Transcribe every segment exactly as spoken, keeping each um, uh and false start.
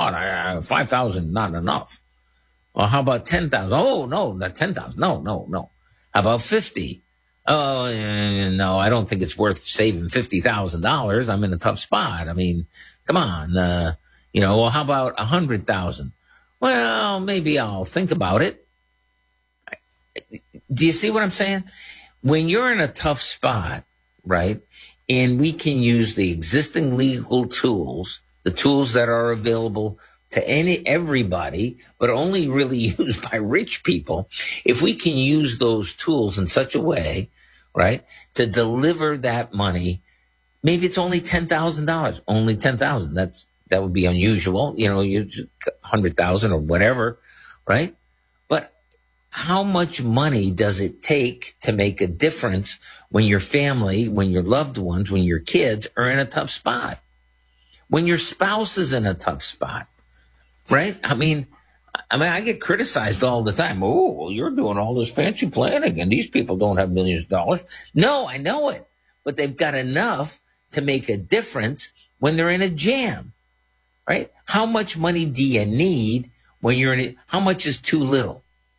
God, I, I, five thousand not enough. Well, how about ten thousand? Oh, no, not ten thousand. No, no, no. How about fifty? Oh, uh, no, I don't think it's worth saving fifty thousand dollars. I'm in a tough spot. I mean, come on. Uh, you know, well, how about one hundred thousand? Well, maybe I'll think about it. Do you see what I'm saying? When you're in a tough spot, right, and we can use the existing legal tools, the tools that are available to any everybody, but only really used by rich people, if we can use those tools in such a way, right, to deliver that money, maybe it's only ten thousand dollars, only ten thousand dollars. That's that would be unusual, you know, you one hundred thousand dollars or whatever, right? But how much money does it take to make a difference when your family, when your loved ones, when your kids are in a tough spot? When your spouse is in a tough spot, right? I mean, I mean, I get criticized all the time. Oh, well, you're doing all this fancy planning and these people don't have millions of dollars. No, I know it, but they've got enough to make a difference when they're in a jam, right? How much money do you need when you're in it? How much is too little?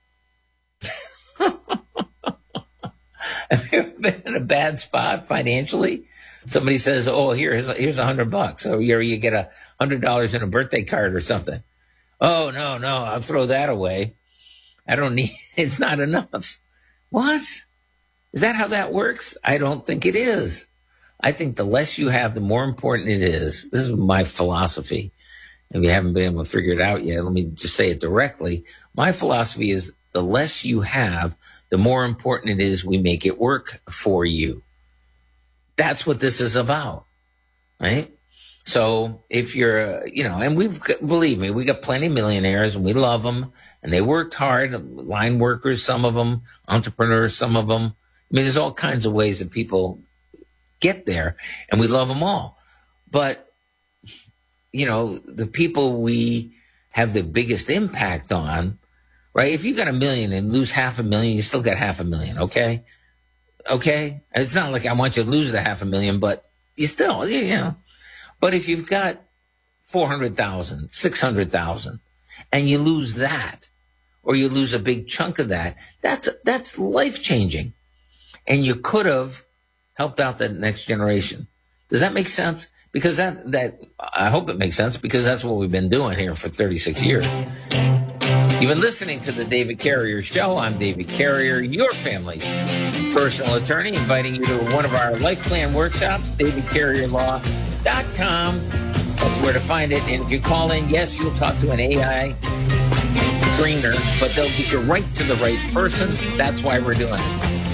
Have you ever been in a bad spot financially? Somebody says, oh, here, here's, here's a hundred bucks. Or you you get a hundred dollars in a birthday card or something. Oh, no, no, I'll throw that away. I don't need, it's not enough. What? Is that how that works? I don't think it is. I think the less you have, the more important it is. This is my philosophy. If you haven't been able to figure it out yet, let me just say it directly. My philosophy is the less you have, the more important it is we make it work for you. That's what this is about, right? So if you're, you know, and we've, believe me, we got plenty of millionaires and we love them and they worked hard, line workers, some of them, entrepreneurs, some of them. I mean, there's all kinds of ways that people get there and we love them all. But, you know, the people we have the biggest impact on, right? If you got a million and lose half a million, you still got half a million, okay? Okay? It's not like I want you to lose the half a million, but you still, you know. But if you've got four hundred thousand, six hundred thousand, and you lose that, or you lose a big chunk of that, that's that's life-changing. And you could have helped out the next generation. Does that make sense? Because that, that I hope it makes sense, because that's what we've been doing here for thirty-six years. You've been listening to the David Carrier Show. I'm David Carrier, your family's personal attorney, inviting you to one of our life plan workshops, david carrier law dot com. That's where to find it. And if you call in, yes, you'll talk to an A I screener, but they'll get you right to the right person. That's why we're doing it.